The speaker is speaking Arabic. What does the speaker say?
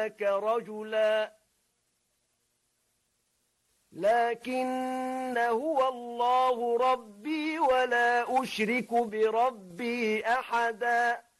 ذاك رجلا لكن هو الله ربي ولا أشرك بربي أحدا